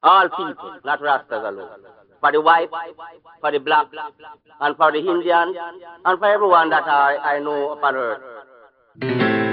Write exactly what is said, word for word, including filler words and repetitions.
All people, not Rastas alone. For the white, for the black, and for the Indian, and for everyone that I, I know upon earth.